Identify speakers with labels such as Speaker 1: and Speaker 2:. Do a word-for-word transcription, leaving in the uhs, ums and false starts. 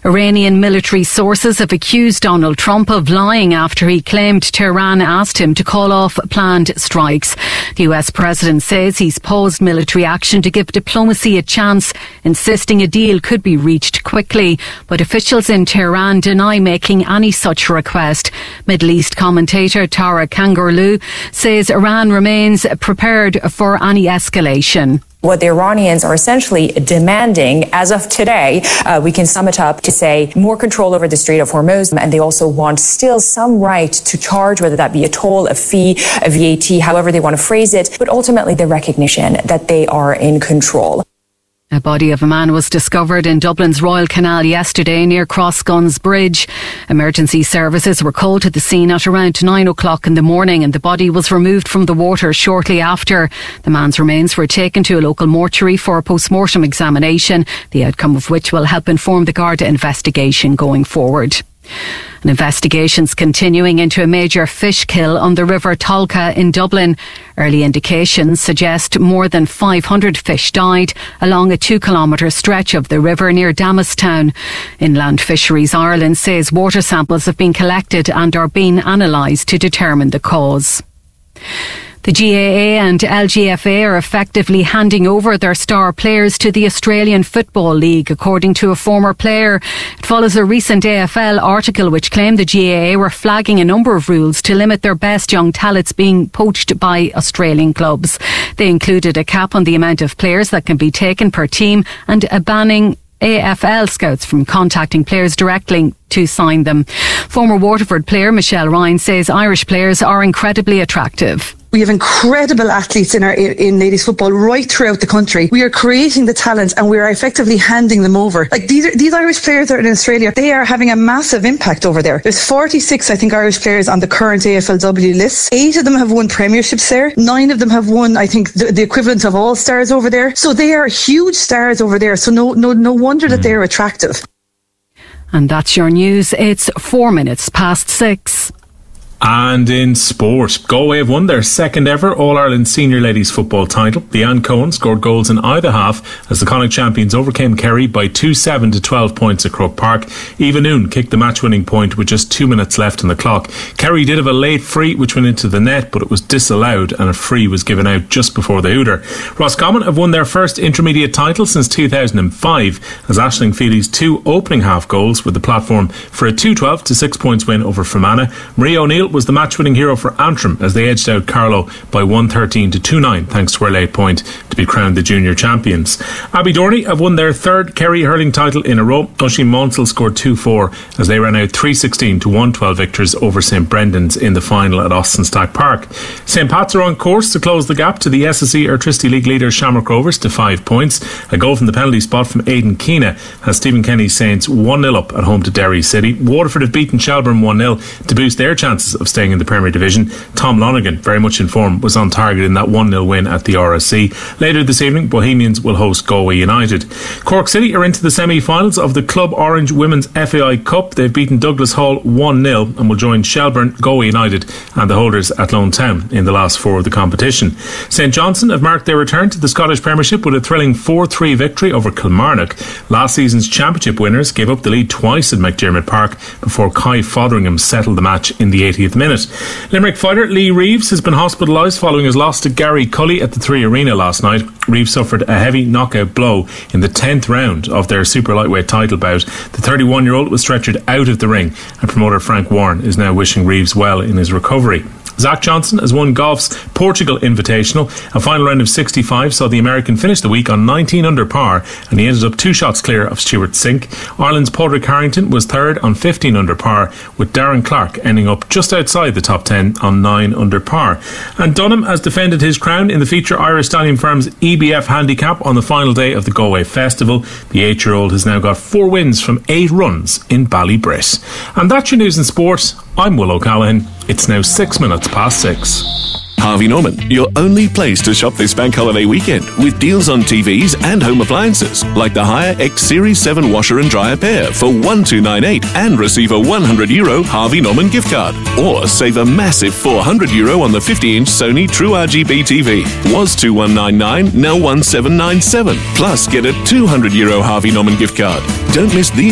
Speaker 1: Iranian military sources have accused Donald Trump of lying after he claimed Tehran asked him to call off planned strikes. The U S president says he's paused military action to give diplomacy a chance, insisting a deal could be reached quickly. But officials in Tehran deny making any such request. Middle East commentator Tara Kangarloo says Iran remains prepared for any escalation.
Speaker 2: What the Iranians are essentially demanding, as of today, uh, we can sum it up to say more control over the Strait of Hormuz, and they also want still some right to charge, whether that be a toll, a fee, a V A T, however they want to phrase it, but ultimately the recognition that they are in control.
Speaker 1: A body of a man was discovered in Dublin's Royal Canal yesterday near Crossguns Bridge. Emergency services were called to the scene at around nine o'clock in the morning, and the body was removed from the water shortly after. The man's remains were taken to a local mortuary for a post-mortem examination, the outcome of which will help inform the Garda investigation going forward. An investigation's continuing into a major fish kill on the River Tolka in Dublin. Early indications suggest more than five hundred fish died along a two kilometre stretch of the river near Damastown. Inland Fisheries Ireland says water samples have been collected and are being analysed to determine the cause. The G A A and L G F A are effectively handing over their star players to the Australian Football League, according to a former player. It follows a recent A F L article which claimed the G A A were flagging a number of rules to limit their best young talents being poached by Australian clubs. They included a cap on the amount of players that can be taken per team and a banning A F L scouts from contacting players directly to sign them. Former Waterford player Michelle Ryan says Irish players are incredibly attractive.
Speaker 3: We have incredible athletes in our in ladies football right throughout the country. We are creating the talent and we are effectively handing them over. Like these these Irish players that are in Australia, they are having a massive impact over there. There's forty-six, I think, Irish players on the current A F L W list. Eight of them have won premierships there. Nine of them have won, I think, the, the equivalent of all stars over there. So they are huge stars over there. So no no no wonder that they're attractive.
Speaker 1: And that's your news. It's four minutes past six.
Speaker 4: And in sport, Galway have won their second ever All-Ireland Senior Ladies Football title. Leanne Cohen scored goals in either half as the Connacht champions overcame Kerry by two seven to twelve points at Croke Park. Eva Noon kicked the match-winning point with just two minutes left on the clock. Kerry did have a late free which went into the net, but it was disallowed and a free was given out just before the hooter. Roscommon have won their first intermediate title since two thousand five as Aisling Feely's two opening half goals were the platform for a two twelve to six points win over Fermanagh. Marie O'Neill was the match-winning hero for Antrim as they edged out Carlow by one thirteen to two nine thanks to her late point to be crowned the junior champions. Abbey Dorney have won their third Kerry hurling title in a row. Oisin Monsell scored two four as they ran out three sixteen to one twelve victors over St Brendan's in the final at Austin Stack Park. St Pat's are on course to close the gap to the S S E Airtricity League leader Shamrock Rovers to five points. A goal from the penalty spot from Aidan Keena has Stephen Kenny's Saints one nil up at home to Derry City. Waterford have beaten Shelbourne one nil to boost their chances of staying in the Premier Division. Tom Lonergan, very much in form, was on target in that one nil win at the R S C. Later this evening, Bohemians will host Galway United. Cork City are into the semi-finals of the Club Orange Women's F A I Cup. They've beaten Douglas Hall one nil and will join Shelbourne, Galway United and the holders at Lone Town in the last four of the competition. St Johnstone have marked their return to the Scottish Premiership with a thrilling four three victory over Kilmarnock. Last season's championship winners gave up the lead twice at McDermott Park before Kai Fotheringham settled the match in the eightieth minute. Limerick fighter Lee Reeves has been hospitalised following his loss to Gary Cully at the Three Arena last night. Reeves suffered a heavy knockout blow in the tenth round of their super lightweight title bout. The thirty-one-year-old was stretchered out of the ring and promoter Frank Warren is now wishing Reeves well in his recovery. Zach Johnson has won golf's Portugal Invitational. A final round of sixty-five saw the American finish the week on nineteen under par and he ended up two shots clear of Stuart Sink. Ireland's Padraig Harrington was third on fifteen under par with Darren Clark ending up just outside the top ten on nine under par. And Dunham has defended his crown in the feature Irish Stallion Farm's E B F handicap on the final day of the Galway Festival. The eight-year-old has now got four wins from eight runs in Ballybrit. And that's your news in sport. I'm Will O'Callaghan. It's now six minutes past six.
Speaker 5: Harvey Norman, your only place to shop this bank holiday weekend with deals on T Vs and home appliances like the Haier X Series seven washer and dryer pair for one two nine eight and receive a one hundred euro Harvey Norman gift card. Or save a massive four hundred euro on the fifty inch Sony True R G B T V. Was two one nine nine, now one seven nine seven. Plus get a two hundred euro Harvey Norman gift card. Don't miss these